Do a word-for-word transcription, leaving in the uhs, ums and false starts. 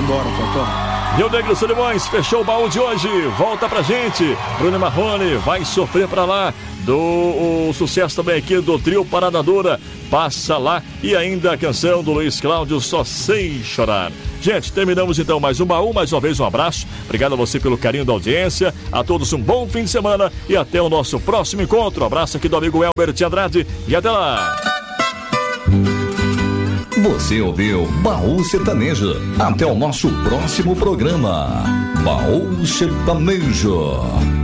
embora, Totó. Rio Negro Solimões fechou o baú de hoje. Volta pra gente. Bruno Marrone vai sofrer pra lá. Do o sucesso também aqui do trio Parada Dura. Passa lá. E ainda a canção do Luiz Cláudio, Só Sei Chorar. Gente, terminamos então mais um baú. Mais uma vez um abraço. Obrigado a você pelo carinho da audiência. A todos um bom fim de semana. E até o nosso próximo encontro. Um abraço aqui do amigo Elbert Andrade. E até lá. Você ouviu Baú Sertanejo. Até o nosso próximo programa. Baú Sertanejo.